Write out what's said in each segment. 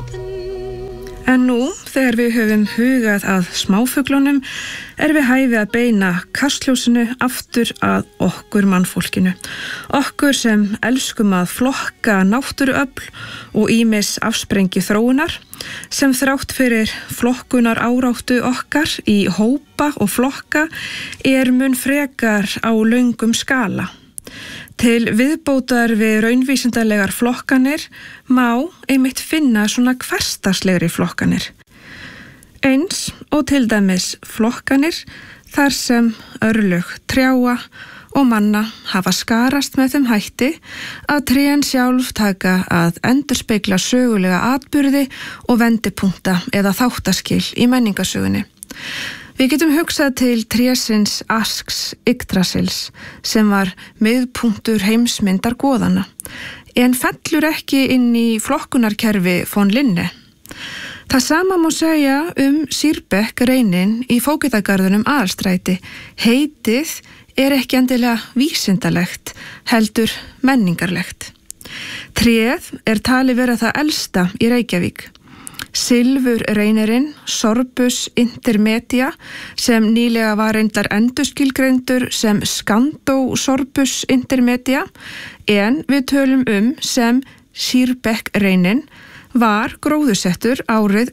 En nú, þegar við höfum hugað að smáfuglunum, við hæfi að beina kastljósinu aftur að okkur mannfólkinu. Okkur sem elskum að flokka náttúruöfl og ýmis afsprengi þróunar, sem þrátt fyrir flokkunar áráttu okkar í hópa og flokka mun frekar á löngum skala. Til viðbótar við raunvísindalegar flokkanir má einmitt finna svona hversdagslegri flokkanir. Eins og til dæmis flokkanir þar sem örlög trjáa og manna hafa skarast með þeim hætti að trén sjálf taka að endurspegla sögulega atburði og vendipunkta eða þáttaskil í menningarsögunni. Við getum hugsað til trésins Asks Yggdrasils sem var miðpunktur heimsmyndar goðanna, en fellur ekki inn í flokkunarkerfi von Linne. Það sama má segja Sýrbekk-reinin í Fógetagarðunum Aðalstræti. Heitið ekki endilega vísindalegt, heldur menningarlegt. Tréð talið vera það elsta í Reykjavík. Silfurreinirinn Sorbus intermedia sem nýlega var reyndar endurskilgreindur sem Scandiosorbus intermedia en við tölum sem Sýrbekk-reinin var gróðursettur árið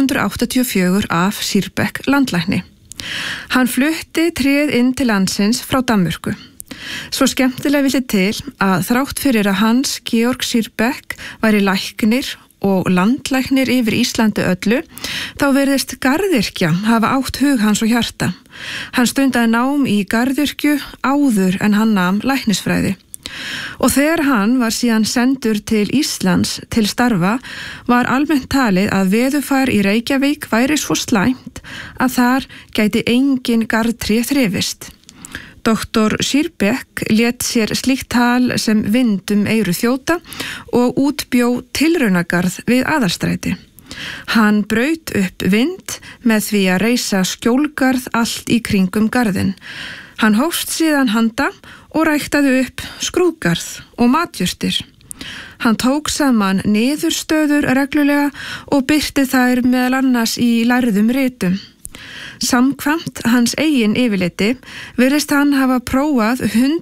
1884 af Sýrbekk landlækni. Hann flutti tréð inn til landsins frá Danmörku. Svo skemmtilega vildi til að þrátt fyrir að Hans Georg Sýrbekk væri læknir og landlæknir yfir Íslandi öllu, þá virðist garðyrkja hafa átt hug hans og hjarta. Hann stundaði nám í garðyrkju áður en hann nam læknisfræði. Og þegar hann var síðan sendur til Íslands til starfa, var almennt talið að veðurfar í Reykjavík væri svo slæmt að þar gæti engin garðtré þrifist. Doktor Sýrbekk lét sér slíkt tal sem vindum eyru þjóta og útbjó tilraunagarð við Aðalstræti. Hann braut upp vind með því að reisa skjólgarð allt í kringum garðinn. Hann hófst síðan handa og ræktaði upp skrúðgarð og matjurtir. Hann tók saman niðurstöður reglulega og birti þær meðal annars í lærðum ritum. Samkvæmt hans eigin yfirliti virðist hann hafa prófað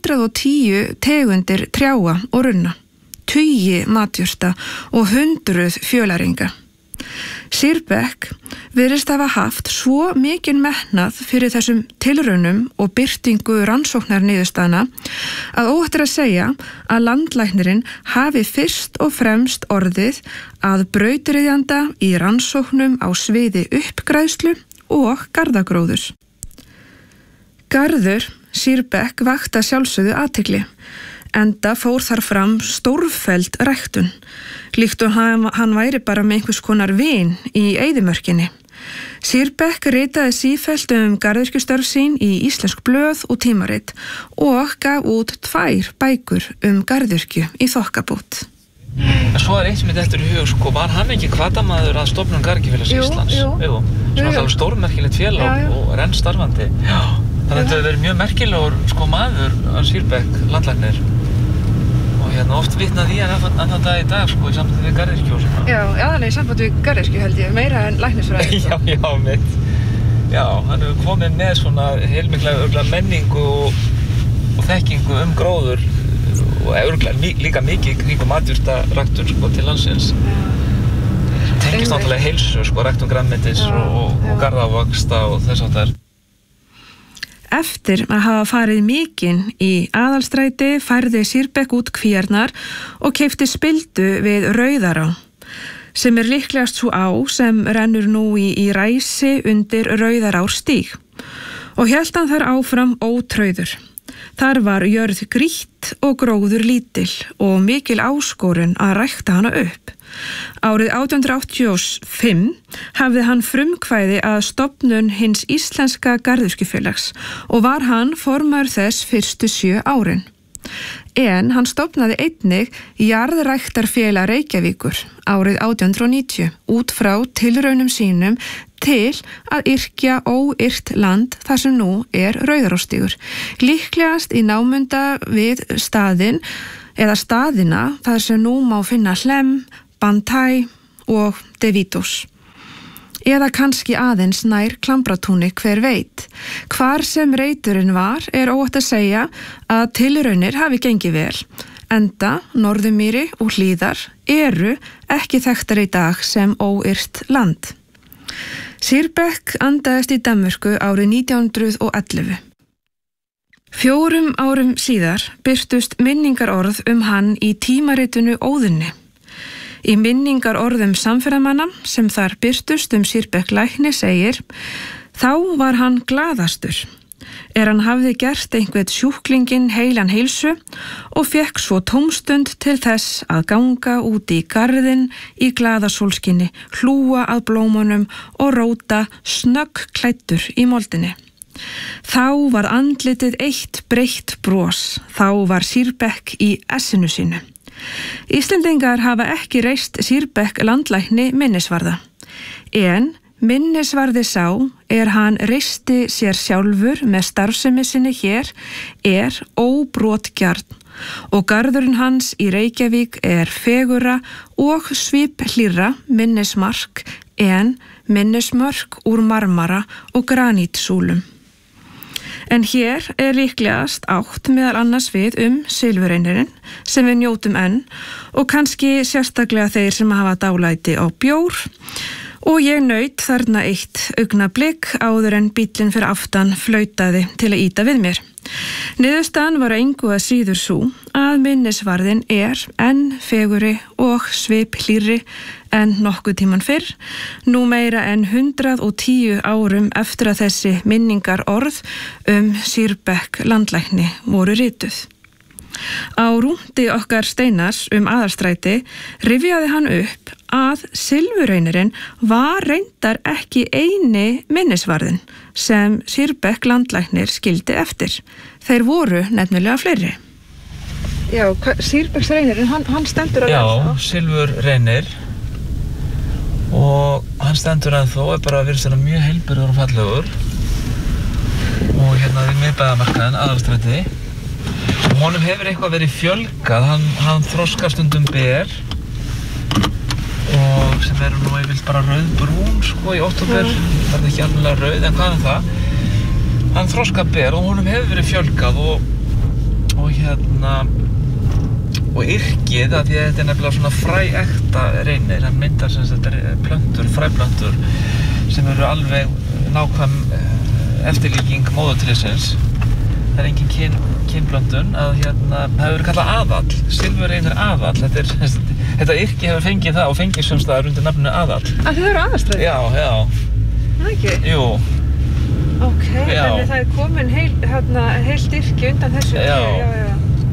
110 tegundir trjáa og runna, 20 matjurta og 100 fjölæringa. Sýrbekk virðist hafa haft svo mikinn metnað fyrir þessum tilraunum og birtingu rannsóknarniðurstaðna að óhætt að segja að landlæknirinn hafi fyrst og fremst orðið að brautryðjanda í rannsóknum á sviði uppgræðslu og garðagróðurs. Garður Sýrbekk vakti sjálfsögðu athygli, enda fór þar fram stórfelld ræktun, líkt og hann væri bara með einhvers konar vin í eyðimörkinni. Sýrbekk ritaði sífellt garðyrkjustörf sín í íslensk blöð og tímarit og gaf út 2 bækur garðyrkju í þokkabót. En svo eitt sem eftir í hug, var hann ekki hvatamaður að stofnun Garðyrkjufélags Íslands? Jú. Svona alveg stórmerkilegt félag og enn starfandi. Já. Þannig að þetta hefur verið mjög merkilegur maður að Sýrbekk landlæknir. Og oft vitnað í hann annan dag í dag í sambandi við garðyrkju og svona. Já, aðalega í sambandi við garðyrkju held ég, meira en læknisfræði. Já, mitt. Já, hann hefur komið með svona heilmikla menningu og þekkingu gróður og líka mikið kringum matjurtaræktun til landsins. Tengist náttúrulega heilsu, ræktun grænmetis og garðávöxta og þess háttar. Eftir að hafa farið mikinn í Aðalstræti færði Sýrbekk út kvíarnar og keypti spildu við Rauðará, sem líklegast svo á sem rennur nú í ræsi undir Rauðarárstíg. Og hélt hann þar áfram ótrauður. Þar var jörð grýtt og gróður lítil og mikil áskorun að rækta hana upp. Árið 1885 hafði hann frumkvæði að stofnun hins íslenska garðyrkjufélags og var hann formaður þess fyrstu 7 árin. En hann stofnaði einnig Jarðræktarfélag Reykjavíkur árið 1890 út frá tilraunum sínum til að yrkja óyrt land þar sem nú Rauðarárstígur. Líklegast í námunda við staðinn eða staðina þar sem nú má finna Hlemm, Bantæ og De Vitos. Eða kannski aðeins nær Klambratúni, hver veit. Hvar sem reiturinn var óhætt að segja að tilraunir hafi gengið vel, enda Norðurmýri og Hlíðar eru ekki þekktar í dag sem óyrt land. Sýrbekk andaðist í Danmörku árið 1911. 4 árum síðar birtust minningarorð hann í tímaritinu Óðinni. Í minningarorðum samferðamanna sem þar birtust Sýrbekk lækni segir: þá var hann glaðastur, hann hafði gert einhvern sjúklinginn heilan heilsu og fekk svo tómstund til þess að ganga út í garðinn í glaðasólskinni, hlúa að blómunum og róta snögg klæddur í moldinni. Þá var andlitið eitt breitt bros, þá var Sýrbekk í essinu sínu. Íslendingar hafa ekki reist Sýrbekk landlækni minnisvarða, en minnisvarði sá hann reisti sér sjálfur með starfsemi sinni hér óbrotgjarn og garðurinn hans í Reykjavík fegurra og sviphlýrra minnismark en minnismörk úr marmara og granítsúlum. En hér líklegast átt meðal annars við silfurreynirinn sem við njótum enn og kannski sérstaklega þeir sem hafa dálæti á bjór, og ég naut þarna eitt augnablik áður en bíllinn fyrir aftan flautaði til að ýta við mér. Niðurstaðan var engu að síður sú að minnisvarðin enn fegurri og sviphlýrri en nokkuð tíman fyrr, nú meira en 110 árum eftir að þessi minningarorð Sýrbekk landlækni voru rituð. Á rúndi okkar Steinars Aðalstræti rifjaði hann upp að silfurreynirinn var reyndar ekki eini minnisvarðin sem Sýrbekk landlæknir skildi eftir. Þeir voru nefnilega fleiri. Já, Sýrbekksreynirinn, hann stendur að lesa. Já, silfurreynir, og hann stendur ennþá, bara virðist vera mjög heilbrigður og fallegur, og hérna við miðbæðamarkaðinn Aðalstræti. Honum hefur eitthvað verið fjölgað, hann þroskar stundum ber og sem eru nú yfirleitt bara rauðbrún í október, það er ekki alveg rauð, en hvað það? Hann þroskar ber og honum hefur verið fjölgað og yrkið, að því að þetta nefnilega svona fræekta reynir, hann myndar sem þetta plöntur, fræplöntur sem eru alveg nákvæm eftirlíking móðurtrísins. Það engin kynblöndun að það hefur verið kallað aðall, silfurreynir aðall. Þetta yrki hefur fengið það og fengið sumstaðar undir nafninu aðall. Þið eru Aðalstræti? Já. Það ekki? Jú. Ok, þannig það komin heilt yrki undan þessu. Já.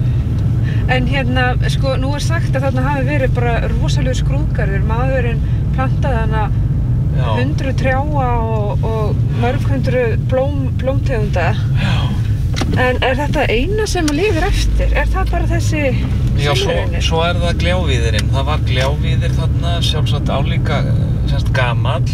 En nú sagt að þarna hafi verið bara rosalegur skrúðgarður. Maðurinn plantaði hana 100 trjáa og mörg 100 blómtegunda. Já. En þetta eina sem lifir eftir? Það bara þessi silfurreynir? Já, svo það gljávíðirinn. Það var gljávíðir þarna, sjálfsagt álíka gamall,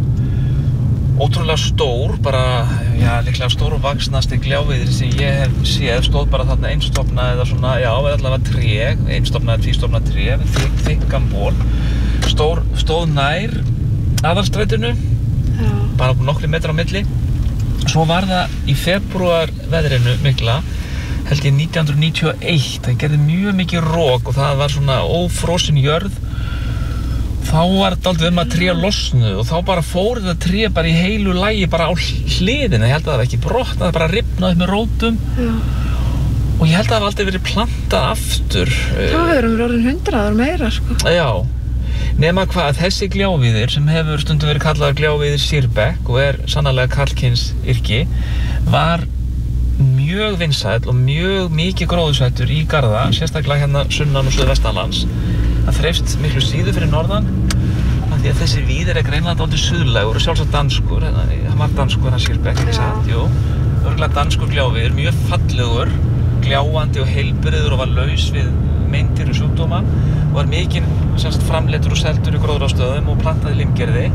ótrúlega stór, bara, líklega stór og vaxnasti gljávíðir sem ég hef séð, stóð bara þarna einstofnað eða svona, allavega tré, einstofnað, tvístofnað tré, þykkan ból, stóð nær Aðalstrætinu, bara nokkri metrar á milli. Svo var það í febrúar veðrinu mikla, held ég 1991, það gerði mjög mikið rok og það var svona ófrosin jörð. Þá var þetta aldrei að tré losnuð og þá bara fór þetta tré bara í heilu lagi bara á hliðina. Ég held að það var ekki brotnað, það bara rifnaði með rótum. Já. Og ég held að það hafi aldrei verið plantað aftur. Það verður orðin 100 ára meira, sko. Já. Nema hvað, þessi gljávíðir sem hefur stundum verið kallaður gljávíðir Sýrbekk og sannarlega karlkyns yrki, var mjög vinsæll og mjög mikið gróðursættur í garða, sérstaklega hérna sunnan og suðvestanlands. Það þreifst miklu síður fyrir norðan, af því að þessi víðir greinlega dálítið suðlægur og sjálfsagt danskur, hann var danskur hann Sýrbekk, ekki satt? Jú, örugglega danskur gljávíðir, mjög fallegur, gljáandi og heilbrigður og var laus við meindir og sjúkdóma og var mikið framleiddur og seldur í gróðrarstöðum og plantaði limgerði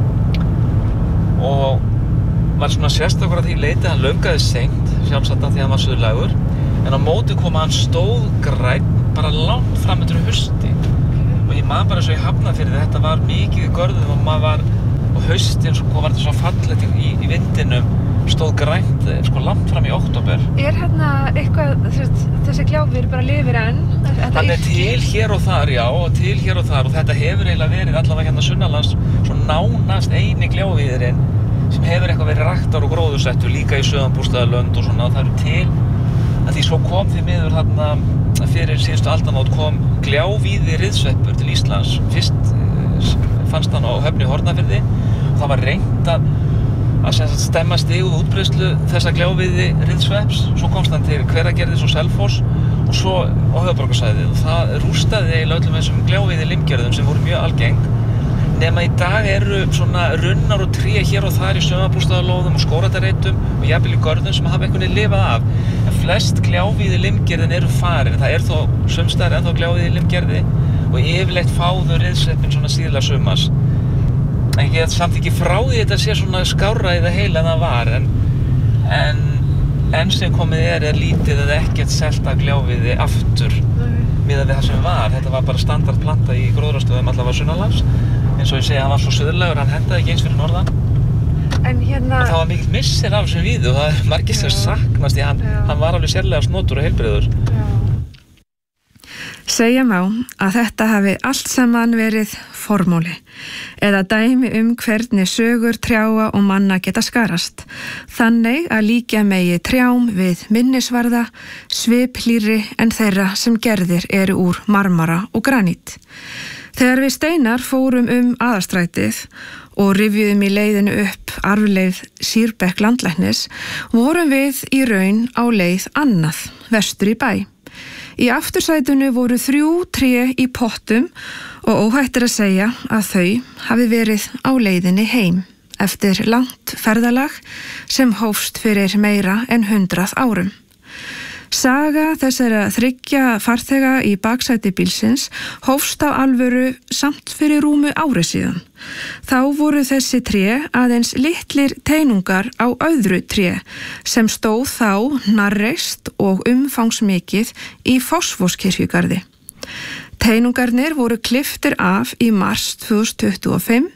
og var svona sérstakur að því leiti hann laungaði seint, sjálfsagt að því hann var suðlægur, en á móti kom hann stóð grænn bara langt fram undir hausti og ég ég man bara svo í Hafnarfirði, þetta var mikið í görðum og maður var, og haustinn sko var þetta svo fallegt í vindinum, stóð grænt sko langt fram í október. Hérna eitthvað, þessi gljáfur bara lifir enn? Hann til hér og þar, já, og til hér og þar og þetta hefur eiginlega verið allavega hérna sunnanlands svo nánast eini gljávíðirinn sem hefur eitthvað verið ræktar og gróðursettur líka í Söðumbústaðalönd og svona, það eru til að því svo kom því miður þarna fyrir síðustu aldanót kom gljávíði riðsveppur til Íslands. Fyrst fannst hann á Höfn í Hornafirði og það var reynt að stemma stigu útbreiðslu þessa gljávíði riðsvepps, svo komst hann til Hveragerðis og Selfoss og svo á höfuðborgarsvæðið og það rústaði eiginlega öllum þessum gljávíði limgerðum sem voru mjög algeng nema í dag eru svona runnar og tré hér og þar í sumarbústaðalóðum og skógræktarreitum og jafnvel í görðum sem hafa einhvern veginn lifað af en flest gljávíði limgerðin eru farin það er þó sumstaðar ennþá gljávíði limgerði og yfirleitt fáðu riðsveppin svona síðla sumars en ég get samt ekki frá því þetta sé svona skárra í það heila en það var en sem komið er lítið eða ekkert selt af gljávíði aftur miðað við það sem var. Þetta var bara standardplanta í gróðrarstöðum allavega sunnanlands eins og ég segi, hann var svo suðurlegur, hann hendaði ekki eins fyrir norðan en það var mikill missir af þessum víðu og það er margir sem saknast því hann var alveg sérlega snotur og heilbrigður. Segja má að þetta hafi allt saman verið formúli eða dæmi hvernig sögur trjáa og manna geta skarast. Þannig að líkja megi trjám við minnisvarða, sviplýri en þeirra sem gerðir eru úr marmara og granít. Þegar við Steinar fórum aðalstrætið og rifjuðum í leiðinu upp arfleið Sýrbekk landlæknis, vorum við í raun á leið annað, vestur í bæ. Í aftursætinu voru 3 tré í pottum og óhætt að segja að þau hafi verið á leiðinni heim eftir langt ferðalag sem hófst fyrir meira en 100 árum. Saga þessara 3 farþega í baksæti bílsins hófst á alvöru samt fyrir rúmu ári síðan. Þá voru þessi tré aðeins litlir teinungar á öðru tré sem stóð þá hnarreist og umfangsmikið í Fossvogskirkjugarði. Teinungarnir voru klipptir af í mars 2025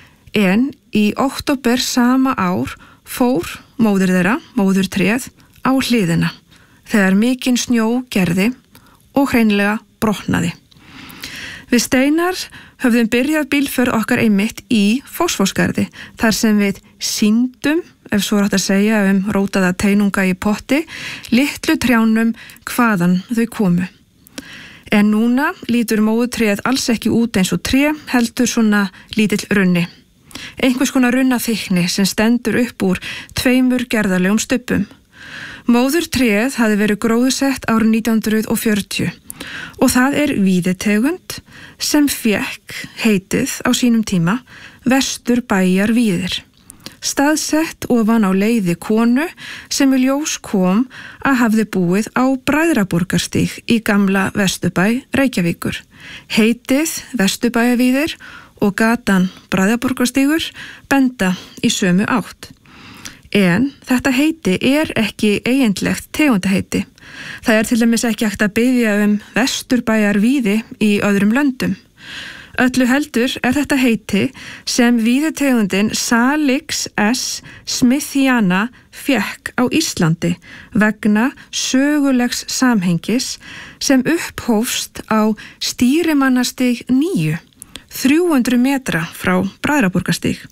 en í október sama ár fór móðurtréð á hliðina þegar mikinn snjó gerði og hreinlega brotnaði. Við Steinar höfðum byrjað bílför okkar einmitt í Fossvogsgarði þar sem við sýndum, ef svo er hægt að segja rótaða teinunga í potti, litlu trjánum hvaðan þau komu. En núna lítur móðurtréð alls ekki út eins og tré, heldur svona lítill runni. Einhvers konar runnaþykni sem stendur upp úr 2 gerðarlegum stubbum. Móðurtréð hafði verið gróðsett árið 1940 og það er víðitegund sem fékk heitið á sínum tíma Vesturbæjarvíðir. Staðsett ofan á leiði konu sem í ljós kom að hafði búið á Bræðraborgarstíg í gamla Vesturbæ Reykjavíkur. Heitið Vesturbæjarvíðir og gatan Bræðraborgarstígur benda í sömu átt. En þetta heiti er ekki eiginlegt tegundaheiti. Það er til dæmis ekki hægt að biðja Vesturbæjarvíði í öðrum löndum. Öllu heldur er þetta heiti sem víðitegundin Salix S. smithiana fékk á Íslandi vegna sögulegs samhengis sem upphófst á Stýrimannastíg 9, 300 metra frá Bræðraborgarstíg.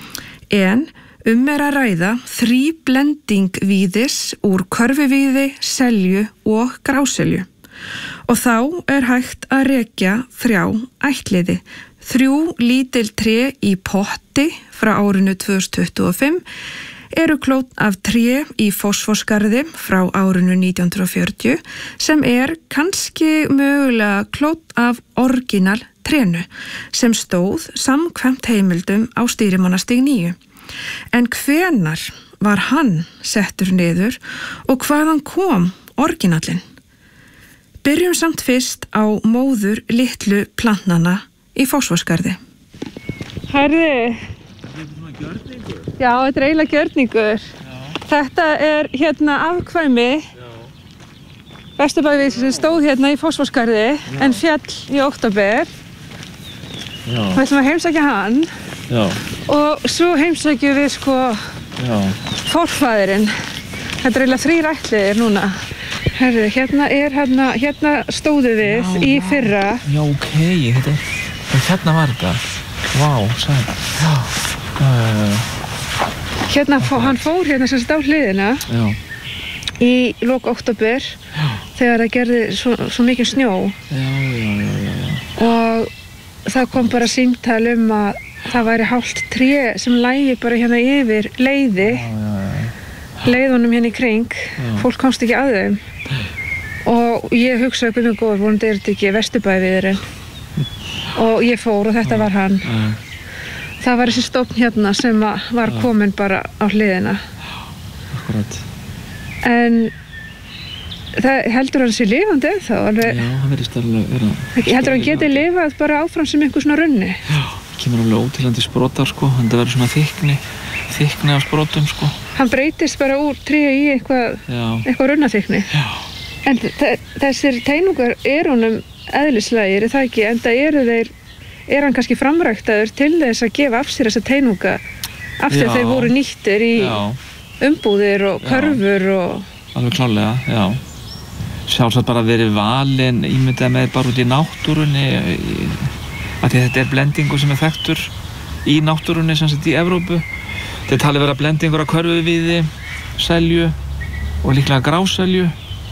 En er að ræða þríblending víðis úr körfuvíði, selju og gráselju. Og þá er hægt að rekja 3 ættliði. 3 lítil tré í potti frá árinu 2025 eru klót af tré í Fossvogsgarði frá árinu 1940 sem er kannski mögulega klót af orginal trénu sem stóð samkvæmt heimildum á Stýrimannastíg 9. En hvenar var hann settur niður og hvaðan kom orginallinn? Byrjum samt fyrst á móður litlu plantnana í Fossvogsgarði. Herði. Þetta er svona gjörningur. Já, þetta er eiginlega gjörningur. Þetta er hérna afkvæmi Vesturbæjarvíðir sem stóð hérna í Fossvogsgarði en féll í október. Við ætlum að heimsækja hann. Já. Og svo heimsækjum við sko forfæðirinn. Þetta er eiginlega 3 ættliðir núna. Herðu, hérna stóðu við í fyrra. Já, ok, hérna var þetta. Vá, sæl. Já. Hérna, hann fór hérna sem sagt á hliðina. Já. Í lok október. Já. Þegar það gerði svo mikið snjó. Já. Og það kom bara símtal að það væri hálft tré sem lægi bara hérna yfir leiði. Leiðunum hérna í kring. Fólk komst ekki að þeim. Og ég hugsaði guð minn góður, vonandi er þetta ekki Vesturbæviðurinn. Og ég fór og þetta var hann. Það var þessi stofn hérna sem var komin bara á hliðina. Akkurat. En heldur hann sé lifandi ennþá? Alveg, já, hann verðist alveg vera. Heldur hann geti lifað bara áfram sem einhver svona runni? Já, kemur alveg óteljandi sprotar sko, það verður svona þykkni af sprotum sko. Hann breytist bara úr tré í eitthvað runnaþykkni. Já. En þessir teinungar honum eðlislægir, er það ekki? Enda er hann kannski framræktaður til þess að gefa af sér þessa teinunga af því að þeir voru nýttir í umbúðir og körfur og... Alveg klárlega, já. Sjálfsagt bara verið valinn, ímyndað með bara út í náttúrunni af því að þetta er blendingur sem er þekktur í náttúrunni sem sagt í Evrópu. Þetta er talið vera blendingur af körfuvíði, selju og líklega gráselju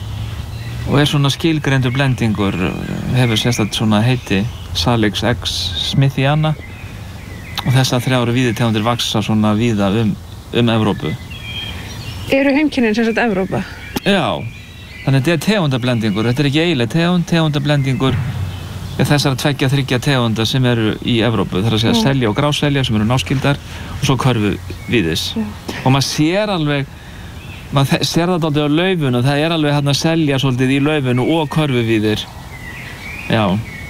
og svona skilgreindur blendingur, hefur sérstætt svona heiti Salix X Smithiana og þessar 3 víðitegundir vaxa svona víða Evrópu. Eru heimkynnin sem sagt Evrópa? Já, þannig að þetta er tegundablendingur, þetta er ekki eiginleg tegundablendingur þessara 2-3 tegunda sem eru í Evrópu, það er að segja selja og gráselja sem eru náskildar og svo körfuvíðis. Og maður sér það dálítið á laufinu, það er alveg hérna að selja svolítið í laufinu og körfuvíðir. Já.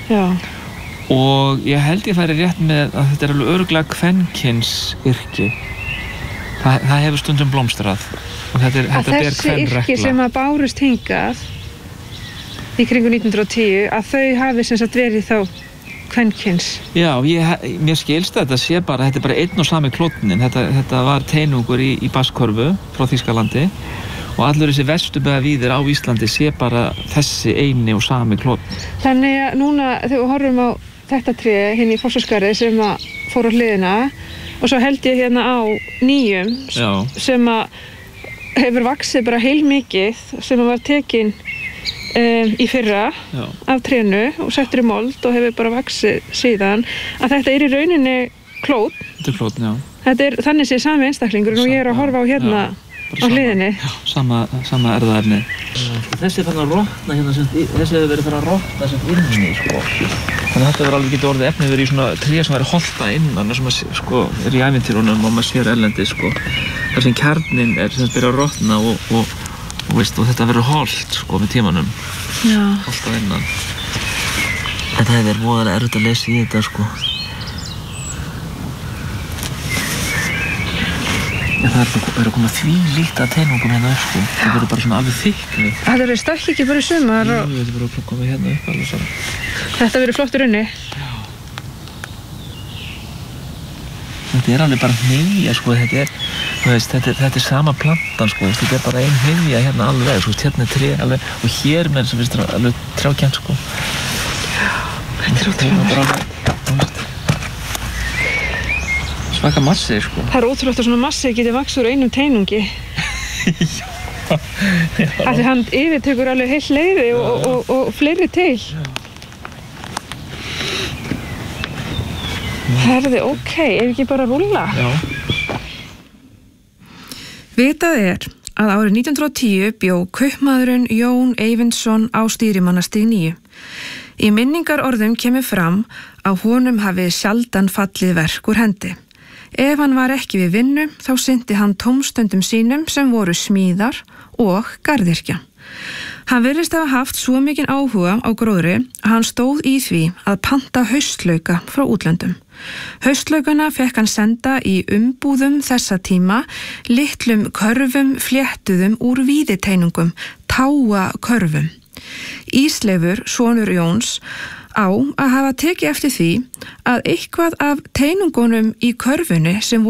Og ég held ég færi rétt með að þetta er alveg örugglega kvenkynsyrki. Það hefur stundum blómstrað og þetta ber kvenregla. Þessi yrki sem að bárust hingað í kringu 1910 að þau hafi sem sagt verið þá kvenkyns. Já, mér skilst þetta sé bara, þetta er bara einn og sami klónnin. Þetta var teinungur í Basskörfu frá Þýskalandi og allur þessi Vesturbæjavíðir á Íslandi sé bara þessi eini og sami klónn. Þannig að núna þegar við horfum á þetta tré hérna í Fossaskarði sem að fór á hliðina og svo held ég hérna á nýjum sem að hefur vaxið bara heilmikið sem að var tekin í fyrra af trénu og settur í mold og hefur bara vaxið síðan að þetta er í rauninni klónn. Þetta er klónn, já. Þetta er þannig sé sami einstaklingurinn og ég er að horfa á hérna á hliðinni. Já, sama erfðaefni. Þessi er farin að rotna hérna, þessi hefur verið farin að rotna sem inni sko. Þannig að þetta verður alveg getið orðið efnið verið í svona tré sem verið holta innan sem sko er í ævintýrunum og maður sér erlendis sko. Þar sem kjarnin er sem byrjar að rotna og þetta verður holt sko með tímanum. Já. Holta innan. En það er voðalega erfitt að lesa í þetta sko. En það er að koma þvílíkt að teinungum hérna upp sko. Það verður bara svona alveg þykni. Það verður stakk ekki bara í sumar og... Jú, þetta verður að koma hérna upp alveg saman. Þetta verður flottur unni. Já. Þetta er alveg bara hnyðja sko, þetta er sama plantan sko, þetta er bara ein hnyðja hérna alveg, sko, hérna er tré alveg og hér með þess að alveg trjákjent sko. Já, þetta er ótrúlega. Svaka massi, sko. Það er ótrúlegt að svona massi geti vaxið úr einum teinungi. Já. Því hann yfirtekur alveg heilt leiði og fleiri til. Herði, ok, ef ekki bara rúlla? Já. Vitað er að árið 1910 bjó kaupmaðurinn Jón Eyvindsson á Stýrimannastíg 9. Í minningarorðum kemur fram að honum hafi sjaldan fallið verk úr hendi. Ef hann var ekki við vinnu, þá sinnti hann tómstundum sínum sem voru smíðar og garðyrkja. Hann virðist hafa haft svo mikinn áhuga á gróðri að hann stóð í því að panta haustlauka frá útlöndum. Haustlaukana fekk hann senda í umbúðum þessa tíma, litlum körfum fléttuðum úr víðiteinungum, táakörfum. Ísleifur, sonur Jóns, á að hafa tekið eftir því að eitthvað af teinungunum í körfunni sem